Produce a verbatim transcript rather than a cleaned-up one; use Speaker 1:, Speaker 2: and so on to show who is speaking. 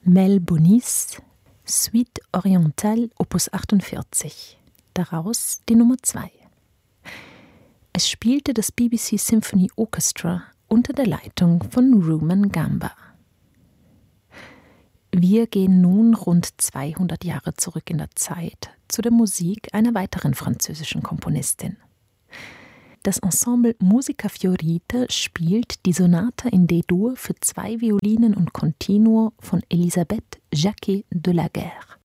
Speaker 1: Mel Bonis, Suite Orientale Opus achtundvierzig, daraus die Nummer zwei. Es spielte das B B C Symphony Orchestra unter der Leitung von Rumen Gamba. Wir gehen nun rund zweihundert Jahre zurück in der Zeit zu der Musik einer weiteren französischen Komponistin. Das Ensemble Musica Fiorita spielt die Sonata in D-Dur für zwei Violinen und Continuo von Elisabeth Jacquet de la Guerre.